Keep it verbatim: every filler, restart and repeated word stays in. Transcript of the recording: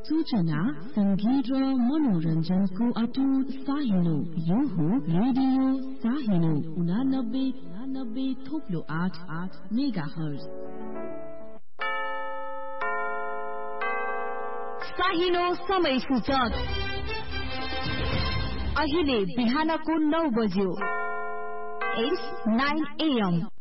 सूचना संगीत र मनोरञ्जनको अटुट साहिलो यो हो रेडियो साहिलो उनानब्बे उनानब्बे थोप्लो आठ आठ मेगा हर्ज। साहिलो समय सूचक अहिले बिहानको नौ बज्यो। It's nine a.m..